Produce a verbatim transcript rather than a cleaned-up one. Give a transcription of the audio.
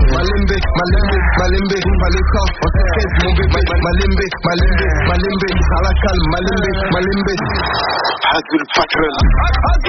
Malimbe, malimbe, malimbe, malika, on s'inquiète mon bébé. Malimbe, malimbe, malimbe, à la calme, malimbe, malimbe. Hazul Patrol.